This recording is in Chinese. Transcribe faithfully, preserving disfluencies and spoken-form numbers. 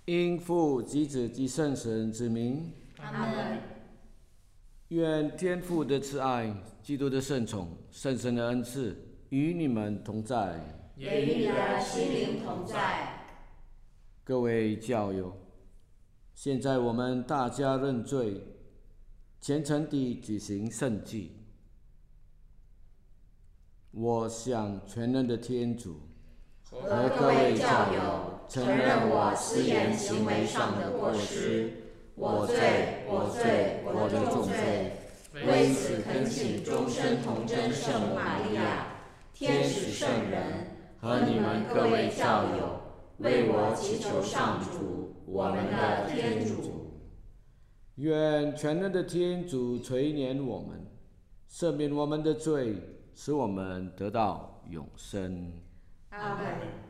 因父及子及圣神之名， 阿们。 愿天父的慈爱、基督的圣宠、圣神的恩赐与你们同在， 也与你的心灵同在。 各位教友，现在我们大家认罪，虔诚地举行圣祭。我向全能的天主和各位教友承认我思言行为上的过失，我罪，我罪，我的重罪。为此恳请终身童真圣母玛利亚、天使圣人和你们各位教友，为我祈求上主，我们的天主。 愿全能的天主垂怜我们，赦免我们的罪，使我们得到永生。 阿们。